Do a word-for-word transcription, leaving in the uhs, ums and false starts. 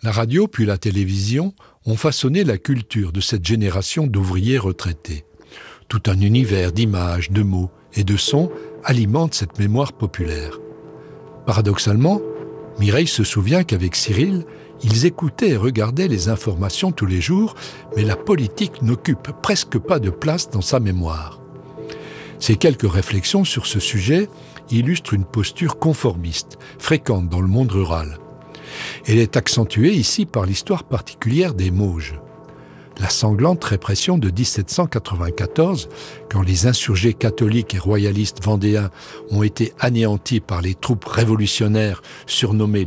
La radio puis la télévision ont façonné la culture de cette génération d'ouvriers retraités. Tout un univers d'images, de mots et de sons alimente cette mémoire populaire. Paradoxalement, Mireille se souvient qu'avec Cyril, ils écoutaient et regardaient les informations tous les jours, mais la politique n'occupe presque pas de place dans sa mémoire. Ces quelques réflexions sur ce sujet illustrent une posture conformiste, fréquente dans le monde rural. Elle est accentuée ici par l'histoire particulière des Mauges. La sanglante répression de dix-sept cent quatre-vingt-quatorze, quand les insurgés catholiques et royalistes vendéens ont été anéantis par les troupes révolutionnaires surnommées